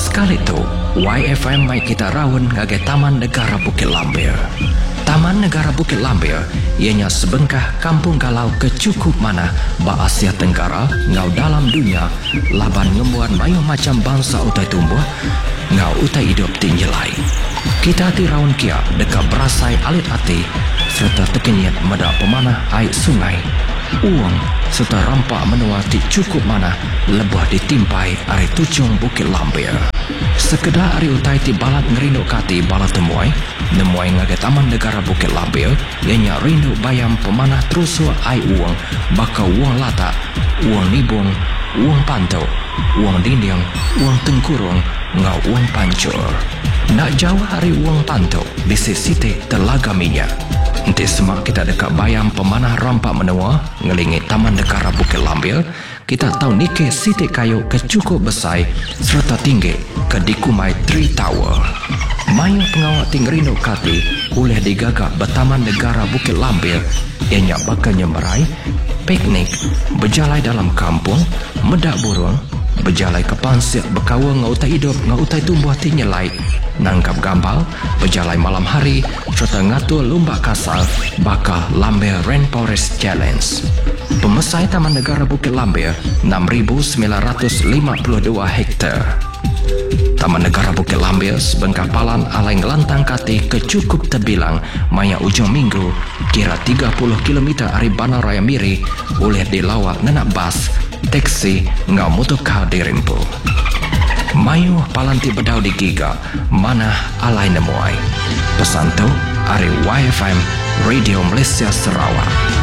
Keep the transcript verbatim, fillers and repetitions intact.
Sekali tu, Y F M mai kita rawon ngage Taman Negara Bukit Lambir. Taman Negara Bukit Lambir ianya sebengkah kampung galau kecukup mana ba Asia Tenggara ngau dalam dunia laban ngembuan mayu macam bangsa utai tumbuh ngau utai hidup tinggelai. Kita ti raun kia dekat berasai alit hati serta tekeniat medak pemanah air sungai. Uang serta rampak menua ti cukup mana lebah ditimpai ari tucung Bukit Lambir. Sekedar ari utai ti balat ngerindu kati balat temuai nemuai ngage Taman Negara Bukit Lambir ianya rindu bayam pemanah terusu ai uang baka uang latak, uang nibung, uang pantau, uang dinding, uang tengkurung ngau uang pancur. Nak jauh hari uang pantau di sisi telaga minyak. Nanti semak kita dekat bayam pemanah rampak menua ngelingi Taman Negara Bukit Lambir. Kita tahu nike siti kayu kecukup besar serta tinggi ke dikumai Three Tower. Mayu pengawak tinggerindo kati oleh digagak bertaman Negara Bukit Lambir ianya bakal nyemberai, piknik, berjalai dalam kampung, medak burung, berjalai ke pansir berkawa ngautai hidup ngautai tumbuh tinyelai, nangkap gambal, berjalai malam hari serta ngatur lomba kasar bakal Lambir Rainforest Challenge. Pemesai Taman Negara Bukit Lambir enam ribu sembilan ratus lima puluh dua hektar. Taman Negara Bukit Lambir sebengkah palan alai ngelantang kati kecukup terbilang maya ujung minggu kira tiga puluh kilometer dari Bandar Raya Miri oleh dilawak nenak bas, teksi ngau motorkar dirimpu. Mayu palanti bedau di giga mana alai nemuai. Pesan tu ari Y F M Radio Malaysia Sarawak.